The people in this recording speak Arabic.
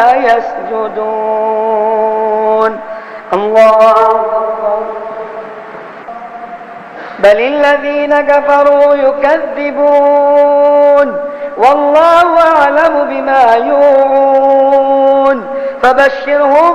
يسجدون. الله بل الذين كفروا يكذبون والله أعلم بما يوعون فبشرهم